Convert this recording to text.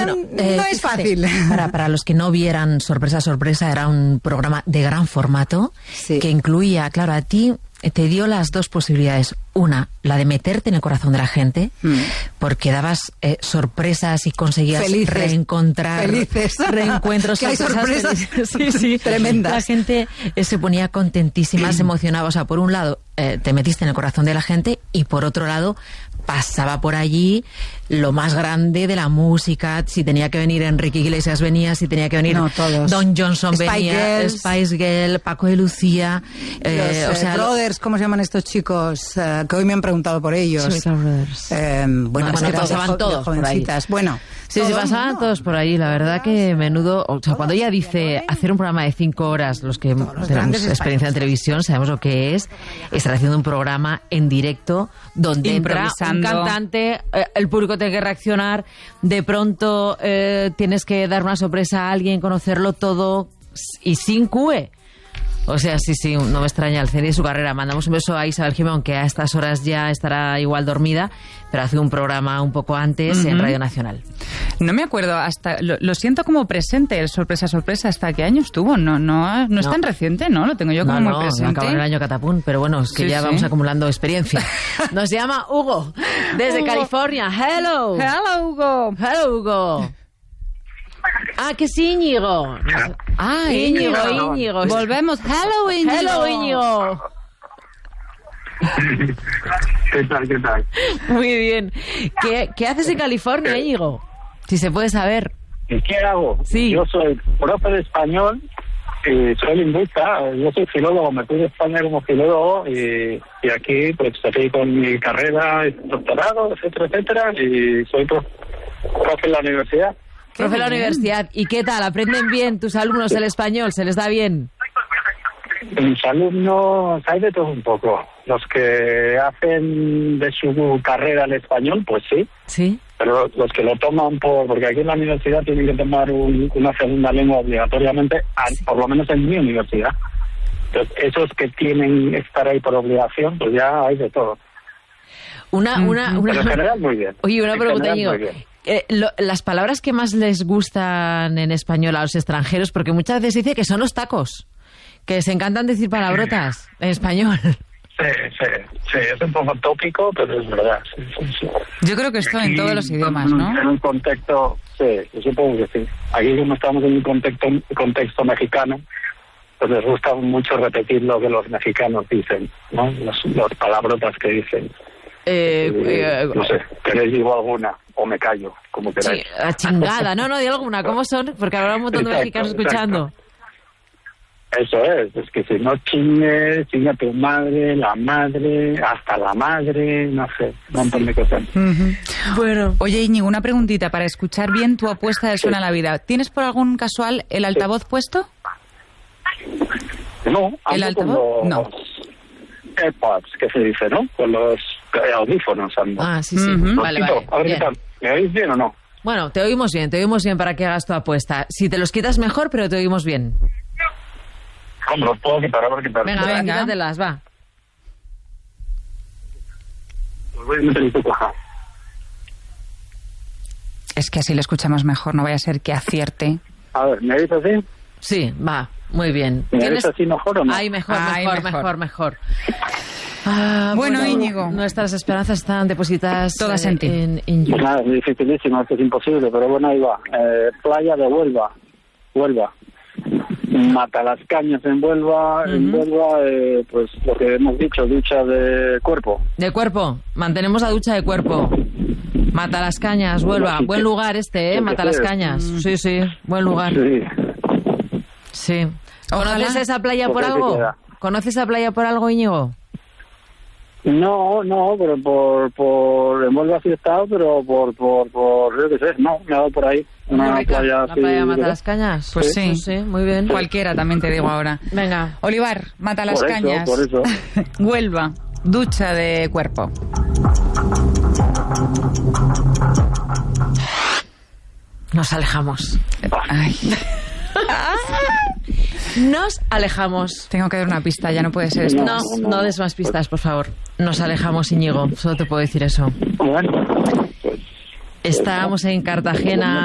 Bueno, no es fácil. Para los que no vieran Sorpresa, Sorpresa, era un programa de gran formato que incluía, claro, a ti te dio las dos posibilidades. Una, la de meterte en el corazón de la gente, porque dabas sorpresas y conseguías reencontrar reencuentros. Que hay sorpresas sí, tremendas. La gente se ponía contentísima, se emocionaba. O sea, por un lado, te metiste en el corazón de la gente y por otro lado, pasaba por allí lo más grande de la música. Si tenía que venir Enrique Iglesias venía, si tenía que venir Don Johnson venía, Spice Girl, Paco de Lucía, Brothers, ¿cómo se llaman estos chicos? Que hoy me han preguntado por ellos. Bueno, es que pasaban todos jovencitas. Bueno, sí, pasaban todos por ahí. La verdad que menudo. O sea, cuando ella dice hacer un programa de 5 horas, los que tenemos experiencia en televisión sabemos lo que es estar haciendo un programa en directo donde entra un cantante, el público tiene que reaccionar, de pronto tienes que dar una sorpresa a alguien, conocerlo todo y sin QE. O sea, sí, no me extraña el CNI y su carrera. Mandamos un beso a Isabel Gimón, que a estas horas ya estará igual dormida, pero hace un programa un poco antes en Radio Nacional. No me acuerdo, hasta lo siento como presente, el Sorpresa, Sorpresa. ¿Hasta qué año estuvo? No es tan reciente, ¿no? Lo tengo yo como muy presente. Acabó en el año catapún, pero bueno, es que vamos acumulando experiencia. Nos llama Hugo, desde California. Hello. Hello, Hugo. Hello, Hugo. Ah, que sí, Íñigo. Ah, Íñigo. Volvemos. Hello, Íñigo. Hello, Íñigo. ¿Qué tal? Muy bien. ¿Qué haces en California, Íñigo? Si se puede saber. ¿Qué hago? Sí. Yo soy profe de español, soy lingüista, yo soy filólogo, me fui de España como filólogo y aquí pues estoy con mi carrera, doctorado, etcétera, y soy profe en la universidad. Profe de la universidad. ¿Y qué tal? ¿Aprenden bien tus alumnos el español? ¿Se les da bien? Mis alumnos hay de todo un poco. Los que hacen de su carrera el español, pues sí. Sí. Pero los que lo toman porque aquí en la universidad tienen que tomar una segunda lengua obligatoriamente, por lo menos en mi universidad. Entonces, esos que tienen que estar ahí por obligación, pues ya hay de todo. Pero en general muy bien. Oye, una pregunta, Íñigo. Las palabras que más les gustan en español a los extranjeros, porque muchas veces dice que son los tacos, que se encantan decir palabrotas en español. Sí, es un poco tópico, pero es verdad. Sí. Yo creo que esto en todos los idiomas, ¿no? En un contexto, yo supongo que sí. Aquí como estamos en un contexto mexicano, pues les gusta mucho repetir lo que los mexicanos dicen, ¿no? Las palabrotas que dicen. No sé, ¿queréis digo alguna? O me callo, como queráis. Sí, la chingada, no, di alguna. ¿Cómo son? Porque habrá un montón de mexicanos escuchando. Eso es que si no chingue a tu madre, la madre, hasta la madre, no sé, un montón de cosas. Bueno. Oye, Íñigo, una preguntita para escuchar bien tu apuesta de Suena la Vida. ¿Tienes por algún casual el altavoz puesto? No, ¿el altavoz? No. AirPods, que se dice, ¿no? Con los audífonos ando. Ah, sí. Vale. A ver qué tal. ¿Me oís bien o no? Bueno, te oímos bien para que hagas tu apuesta. Si te los quitas mejor, pero te oímos bien. ¿Cómo los puedo quitar? A ver qué tal. Venga, quítatelas, va. Los voy a meter en tu caja. Es que así lo escuchamos mejor, no vaya a ser que acierte. A ver, ¿me oís así? Sí, va, muy bien. ¿Me oís así mejor o no? Ay, mejor. Bueno, Íñigo. Nuestras esperanzas están depositadas todas en ti. Pues nada, es dificilísimo, esto es imposible, pero bueno, ahí va. Playa de Huelva. Matalascañas en Huelva, pues lo que hemos dicho, ducha de cuerpo. De cuerpo, mantenemos la ducha de cuerpo. Matalascañas, Huelva, buen lugar Matalascañas. Sí, buen lugar. Sí. ¿Conoces esa playa por algo? ¿Conoces esa playa por algo, Íñigo? No, pero en Huelva sí he estado, pero por yo qué sé, no, me he dado por ahí. Una playa de Matalascañas. Pues sí, muy bien. Cualquiera, también te digo ahora. Venga. Olivar, Matalascañas. Por eso. Huelva, ducha de cuerpo. Nos alejamos. Ay. Nos alejamos. Tengo que dar una pista, ya no puede ser esto. No des más pistas, por favor. Nos alejamos, Íñigo. Solo te puedo decir eso. Bueno. Estábamos en Cartagena.